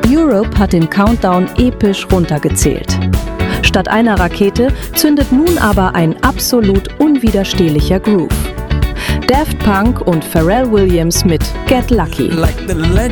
Europe hat den Countdown episch runtergezählt. Statt einer Rakete zündet nun aber ein absolut unwiderstehlicher Groove. Daft Punk und Pharrell Williams mit Get Lucky.